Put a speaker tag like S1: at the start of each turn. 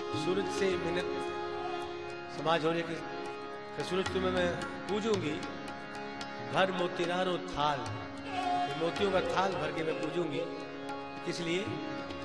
S1: सूरज से मिन्नत समाज होने के सूरज तुम्हें मैं पूजूंगी, भर मोतीरारो थाल, मोतियों का थाल भर के मैं पूजूंगी। इसलिए